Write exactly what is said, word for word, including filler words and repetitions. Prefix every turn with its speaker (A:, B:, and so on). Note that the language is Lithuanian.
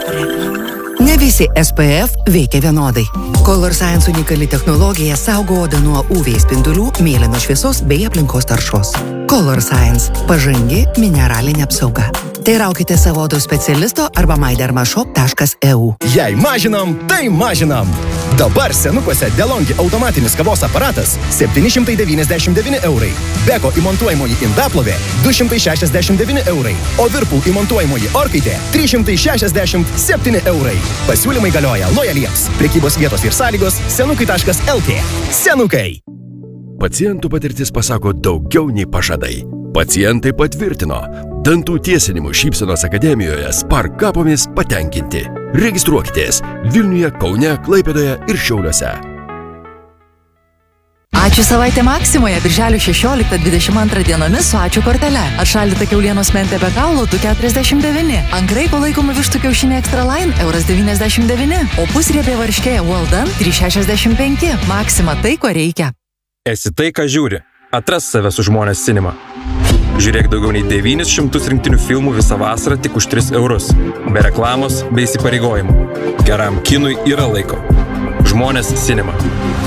A: Ne visi S P F veikia vienodai. Color Science unikali technologija saugo odą nuo U V spindulių, mėlynos šviesos bei aplinkos taršos. Color Science – pažangi mineralinė apsauga. Teiraukite savo odos specialisto arba my derma shop taškas e u.
B: Jei mažinam, tai mažinam. Dabar senukuose DeLonghi automatinis kavos aparatas septyni šimtai devyniasdešimt devyni eurai. Beko įmontuojamoji indaplovė du šimtai šešiasdešimt devyni eurai. O Virpul įmontuojamoji orkaitė trys šimtai šešiasdešimt septyni eurai. Pasiūlymai galioja lojaliems. Prekybos vietos ir sąlygos senukai taškas el tė. Senukai.
C: Pacientų patirtis pasako daugiau nei pažadai. Pacientai patvirtino. Dantų tiesinimų Šypsenos akademijoje Spark kapomis patenkinti. Registruokitės Vilniuje, Kaune, Klaipėdoje ir Šiauliuose.
D: Ačiū savaitė Maksimoje, birželio šešioliktą dvidešimt antrą dienomis su ačiū kortele. Atšaldyta kiaulienos mentė be kaulo du keturiasdešimt devyni. Angrai palaikomi vištų kiaušiniai Extra Line euras devyniasdešimt devyni. O pusriebė varškė Well Done trys šešiasdešimt penki. Maksima tai, ko reikia.
E: Esi tai, ką žiūri. Atras save su Žmonės Cinema. Žiūrėk daugiau nei devynis šimtus rinktinių filmų visą vasarą tik už tris eurus. Be reklamos, be įsipareigojimų. Geram kinui yra laiko. Žmonės Cinema.